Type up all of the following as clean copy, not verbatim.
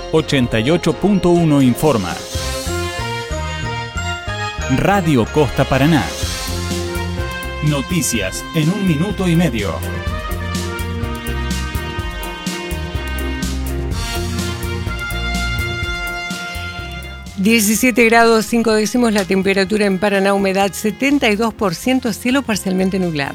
88.1 informa. Radio Costa Paraná. Noticias en 1 minuto y medio. ...17 grados 5 décimos la temperatura en Paraná, humedad 72%, cielo parcialmente nublado.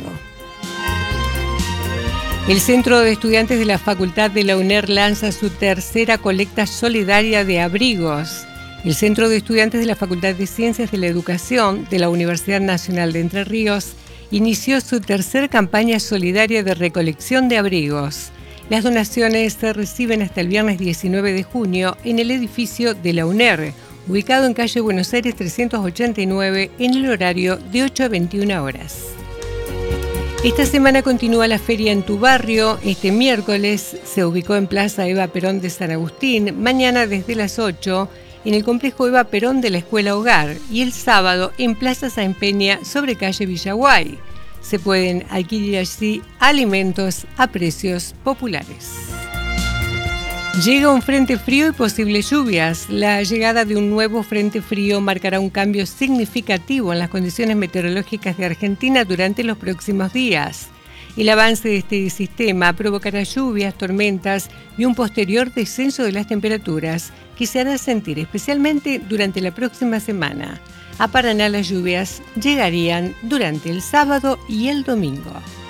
El Centro de Estudiantes de la Facultad de la UNER lanza su tercera colecta solidaria de abrigos. El Centro de Estudiantes de la Facultad de Ciencias de la Educación de la Universidad Nacional de Entre Ríos inició su tercera campaña solidaria de recolección de abrigos. Las donaciones se reciben hasta el viernes 19 de junio en el edificio de la UNER, ubicado en calle Buenos Aires 389, en el horario de 8 a 21 horas. Esta semana continúa la feria en tu barrio. Este miércoles se ubicó en Plaza Eva Perón de San Agustín, mañana desde las 8 en el complejo Eva Perón de la Escuela Hogar y el sábado en Plaza San Peña sobre calle Villaguay. Se pueden adquirir allí alimentos a precios populares. Llega un frente frío y posibles lluvias. La llegada de un nuevo frente frío marcará un cambio significativo en las condiciones meteorológicas de Argentina durante los próximos días. El avance de este sistema provocará lluvias, tormentas y un posterior descenso de las temperaturas que se hará sentir especialmente durante la próxima semana. A Paraná las lluvias llegarían durante el sábado y el domingo.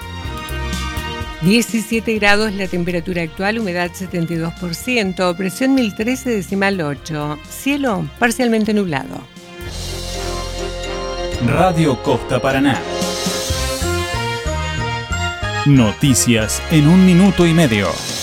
17 grados la temperatura actual, humedad 72%, presión 1013,8, cielo parcialmente nublado. Radio Costa Paraná. Noticias en 1 minuto y medio.